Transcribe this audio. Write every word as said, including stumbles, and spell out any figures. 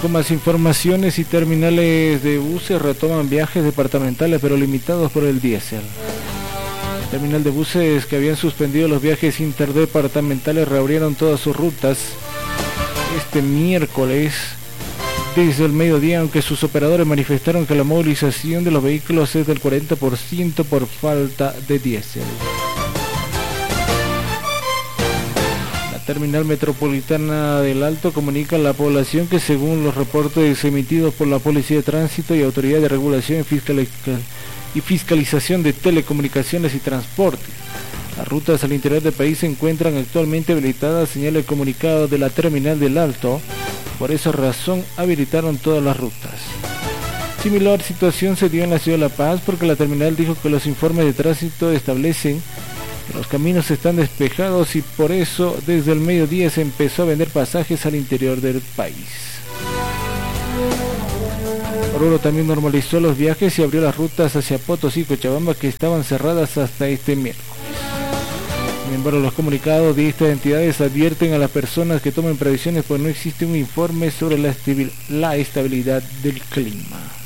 Con más informaciones, y terminales de buses retoman viajes departamentales pero limitados por el diésel. El terminal de buses que habían suspendido los viajes interdepartamentales reabrieron todas sus rutas este miércoles desde el mediodía, aunque sus operadores manifestaron que la movilización de los vehículos es del cuarenta por ciento por falta de diésel. Terminal Metropolitana del Alto comunica a la población que, según los reportes emitidos por la Policía de Tránsito y Autoridad de Regulación y Fiscalización de Telecomunicaciones y Transporte, las rutas al interior del país se encuentran actualmente habilitadas, señala el comunicado de la Terminal del Alto. Por esa razón habilitaron todas las rutas. Similar situación se dio en la ciudad de La Paz, porque la terminal dijo que los informes de tránsito establecen que los caminos están despejados y por eso desde el mediodía se empezó a vender pasajes al interior del país. Oruro también normalizó los viajes y abrió las rutas hacia Potosí y Cochabamba, que estaban cerradas hasta este miércoles. Sin embargo, los comunicados de estas entidades advierten a las personas que tomen previsiones, pues no existe un informe sobre la, estabil- la estabilidad del clima.